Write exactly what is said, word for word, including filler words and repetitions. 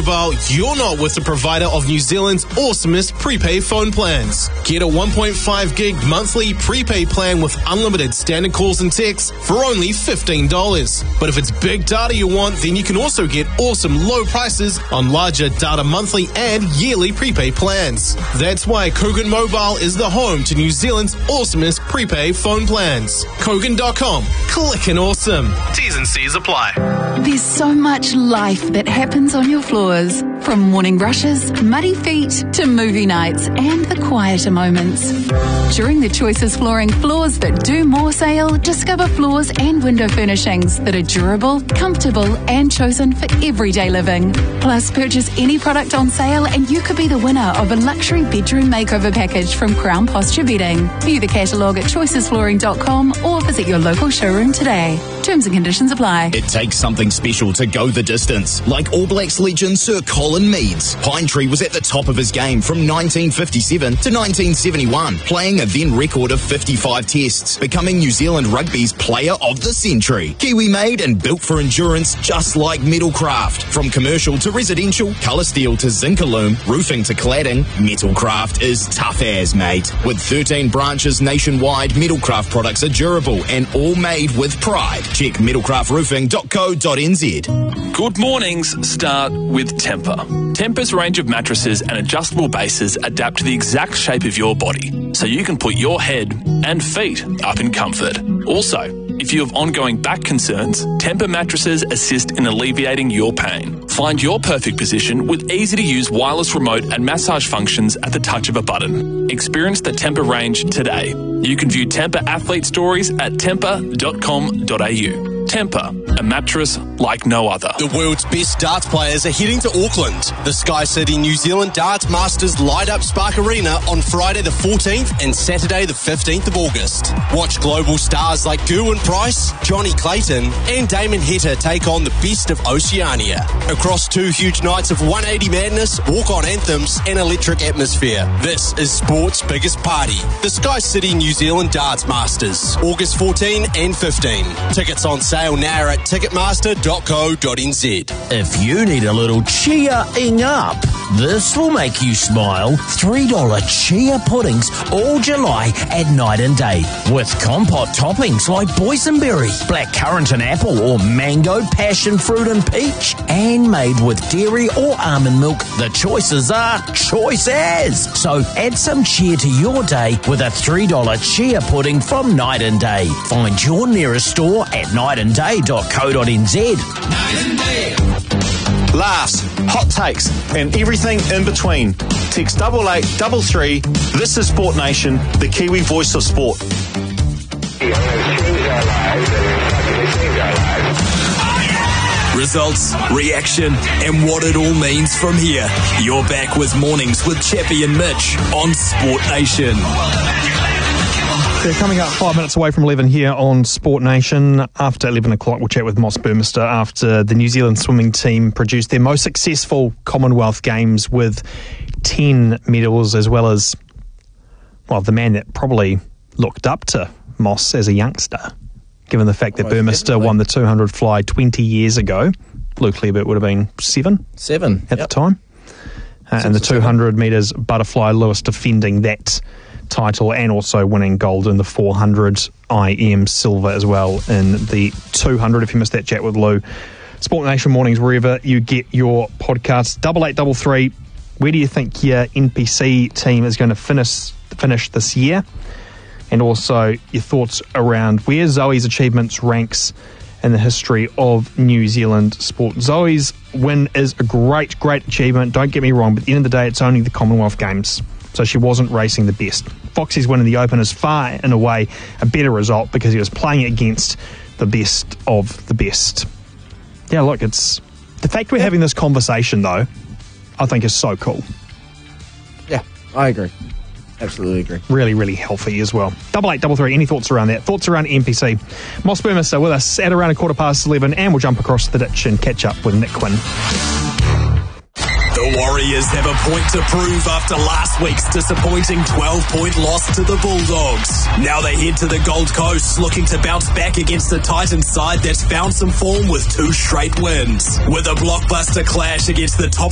Mobile, you're not with the provider of New Zealand's awesomest prepaid phone plans. Get a one point five gig monthly prepaid plan with unlimited standard calls and texts for only fifteen dollars. But if it's big data you want, then you can also get awesome low prices on larger data monthly and yearly prepaid plans. That's why Kogan Mobile is the home to New Zealand's awesomest prepaid phone plans. Kogan dot com. Clickin' awesome. T's and C's apply. There's so much life that happens on your floors. From morning rushes, muddy feet, to movie nights and the quieter moments. During the Choices Flooring Floors That Do More sale, discover floors and window furnishings that are durable, comfortable and chosen for everyday living. Plus, purchase any product on sale and you could be the winner of a luxury bedroom makeover package from Crown Posture Bedding. View the catalogue at choices flooring dot com or visit your local showroom today. Terms and conditions apply. It takes something special to go the distance. Like All Blacks legend Sir Colin Meads. Pine Tree was at the top of his game from nineteen fifty-seven to nineteen seventy-one, playing a then record of fifty-five tests, becoming New Zealand Rugby's Player of the Century. Kiwi made and built for endurance, just like Metalcraft. From commercial to residential, colour steel to Zincalume, roofing to cladding, Metalcraft is tough as, mate. With thirteen branches nationwide, Metalcraft products are durable and all made with pride. Check metalcraft roofing dot co dot n z. Good mornings start with Tempur. Tempur's range of mattresses and adjustable bases adapt to the exact shape of your body, so you can put your head and feet up in comfort. Also, if you have ongoing back concerns, Tempur mattresses assist in alleviating your pain. Find your perfect position with easy-to-use wireless remote and massage functions at the touch of a button. Experience the Tempur range today. You can view Tempur athlete stories at tempur dot com dot a u. Tempur, a mattress like no other. The world's best darts players are heading to Auckland. The Sky City New Zealand Darts Masters light up Spark Arena on Friday the fourteenth and Saturday the fifteenth of August. Watch global stars like Gerwyn Price, Johnny Clayton and Damon Heta take on the best of Oceania. Across two huge nights of one eighty madness, walk-on anthems and electric atmosphere. This is sport's biggest party. The Sky City New Zealand Darts Masters, August fourteenth and fifteenth. Tickets on sale now at ticketmaster dot co dot n z. If you need a little cheering up, this will make you smile. three dollar chia puddings all July at Night and Day. With compote toppings like boysenberry, blackcurrant and apple, or mango, passion fruit and peach. And made with dairy or almond milk, the choices are choices. So add some cheer to your day with a three dollar chia pudding from Night and Day. Find your nearest store at night and day dot co dot n z. Night and Day. Laughs, hot takes, and everything in between. Text double eight double three. This is Sport Nation, the Kiwi voice of sport. Results, reaction, and what it all means from here. You're back with Mornings with Chappie and Mitch on Sport Nation. They're coming up five minutes away from eleven here on Sport Nation. After eleven o'clock, we'll chat with Moss Burmester after the New Zealand swimming team produced their most successful Commonwealth Games with ten medals, as well as, well, the man that probably looked up to Moss as a youngster, given the fact that Most Burmester definitely. won the two hundred fly twenty years ago. Luke Liebert would have been seven. Seven. At yep. the time. Uh, and the two hundred metres butterfly, Lewis defending that title and also winning gold in the four hundred, I M silver as well in the two hundred. If you missed that chat with Lou, Sport Nation Mornings, wherever you get your podcasts. Double eight double three. Where do you think your N P C team is going to finish finish this year? And also your thoughts around where Zoe's achievements ranks in the history of New Zealand sport. Zoe's win is a great, great achievement. Don't get me wrong, but at the end of the day, it's only the Commonwealth Games. So she wasn't racing the best. Foxy's win in the Open is far and away a better result because he was playing against the best of the best. Yeah, look, it's the fact we're having this conversation, though, I think is so cool. Yeah, I agree. Absolutely agree. Really, really healthy as well. Double eight, double three. Any thoughts around that? Thoughts around N P C? Moss Burmester with us at around a quarter past eleven, and we'll jump across the ditch and catch up with Nick Quinn. The Warriors have a point to prove after last week's disappointing twelve-point loss to the Bulldogs. Now they head to the Gold Coast looking to bounce back against the Titans side that's found some form with two straight wins. With a blockbuster clash against the top